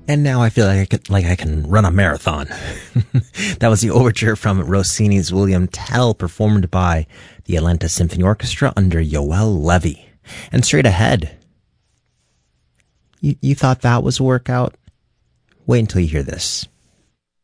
And now I feel like I can run a marathon. That was the overture from Rossini's William Tell, performed by the Atlanta Symphony Orchestra under Yoel Levy. And straight ahead, you thought that was a workout? Wait until you hear this.